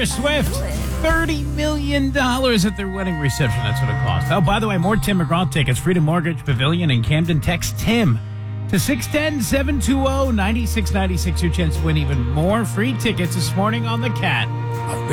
Taylor Swift. $30 million at their wedding reception. That's what it cost. Oh, by the way, more Tim McGraw tickets. Freedom Mortgage Pavilion in Camden. Text Tim to 610-720-9696. Your chance to win even more free tickets this morning on The Cat.